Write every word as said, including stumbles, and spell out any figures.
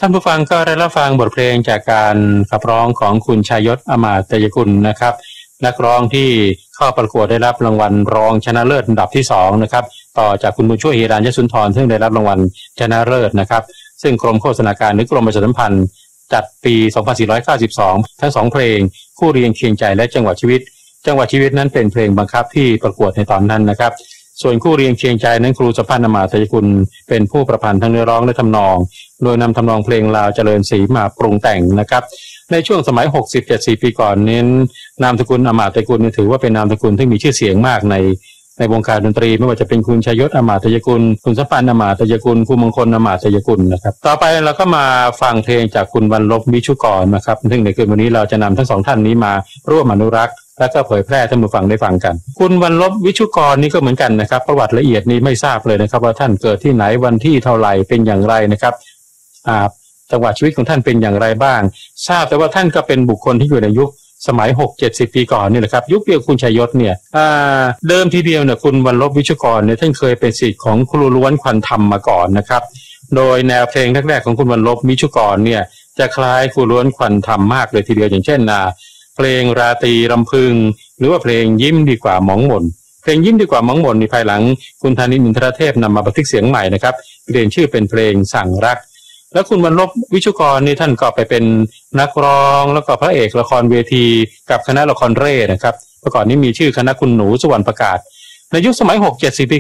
ท่านผู้ฟังก็ได้รับฟังบทเพลงจากการขับร้องของคุณชยศอมาตยกุลนะครับนักร้องที่เข้าประกวดได้รับรางวัลรองชนะเลิศอันดับที่สองนะครับต่อจากคุณบุญช่วยฮิรัญยสุนทรซึ่งได้รับรางวัลชนะเลิศนะครับซึ่งกรมโฆษณาการหรือกรมประชาสัมพันธ์จัดปีสองพันสี่ร้อยเก้าสิบสองทั้งสองเพลงคู่เรียงเคียงใจและจังหวะชีวิตจังหวะชีวิตนั้นเป็นเพลงบังคับที่ประกวดในตอนนั้นนะครับส่วนคู่เรียงเคียงใจนั้นครูสัมพันธ์อมาตยกุลเป็นผู้ประพันธ์ทั้งเนื้อร้องและทำนองโดยนำทำนองเพลงลาวเจริญศรีมาปรุงแต่งนะครับในช่วงสมัย หกสิบเจ็ดสิบ ปีก่อนนี้นามสกุลอมาตยกุลถือว่าเป็นนามสกุลที่มีชื่อเสียงมากในในวงการดนตรีไม่ว่าจะเป็นคุณชยศอมาตยกุลคุณสัมพันธ์อมาตยกุลคุณมงคลอมาตยกุลนะครับต่อไปเราก็มาฟังเพลงจากคุณวรรลบวิชุกรนะครับซึ่งในคืนวันนี้เราจะนำทั้งสองท่านนี้มาร่วมอนุรักษ์และก็เผยแพร่ท่านผู้ฟังได้ฟังกันคุณวรรลบวิชุกรนี่ก็เหมือนกันนะครับประวัติละเอียดนี้ไม่ทราบเลยนะครับว่าท่านเกิดที่ไหนวันที่เท่าไหร่เป็นอย่างไรนะครับอ่าจังหวะชีวิตของท่านเป็นอย่างไรบ้างทราบแต่ว่าท่านก็เป็นบุคคลที่อยู่ในยุคสมัย หกเจ็ดสิบ ปีก่อนนี่แหละครับยุคเดียวคุณชยศเนี่ยอ่าเดิมทีเดียวเนี่ยคุณวรรลบวิชุกรเนี่ยท่านเคยเป็นศิษย์ของครูล้วนควันธรรมมาก่อนนะครับโดยแนวเพลงแรกๆของคุณวรรลบวิชุกรเนี่ยจะคล้ายครูล้วนควันธรรมมากเลยทีเดียวอย่างเช่นอ่าเพลงราตรีรำพึงหรือว่าเพลงยิ้มดีกว่าหมองหม่นเพลงยิ้มดีกว่าหมองหม่นในภายหลังคุณธานินทร์อินทรเทพนำมาบันทึกเสียงใหม่นะครับเปลี่ยนชื่อเป็นเพลงสั่งรักแล้วคุณวรรลบวิชุกรนี่ท่านก็ไปเป็นนักร้องแล้วก็พระเอกละครเวทีกับคณะละครเร่นะครับเมื่อก่อนนี้มีชื่อคณะคุณหนูสุวรรณประกาศในยุคสมัย หกเจ็ดสิบ ปี